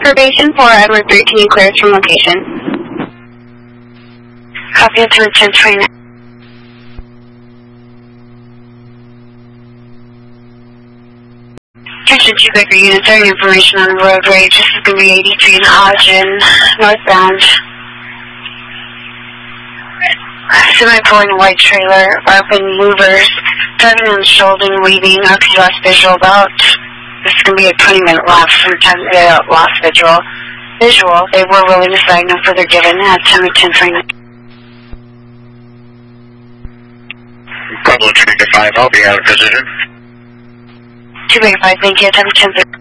Probation for Edward 13 cleared from location. Copy it to 1029. Attention 2 Baker units, any information on the road rage. This is going to be 83 in Hodgen, northbound. Semi-pulling white trailer, open movers, driving on the shoulder, weaving, RP lost visual about. This is going to be a 20-minute lapse from the time they lost visual. They were willing to sign, no further given at time of 1029. Pablo 2 Baker 5, I'll be out of position. 2 Baker 5, thank you, time of 1030.